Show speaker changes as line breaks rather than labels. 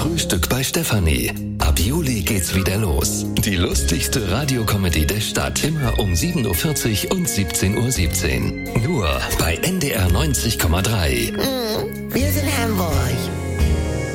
Frühstück bei Stefanie. Ab Juli geht's wieder los. Die lustigste Radiocomedy der Stadt. Immer um 7.40 Uhr und 17.17 Uhr. Nur bei NDR 90,3.
Wir sind Hamburg.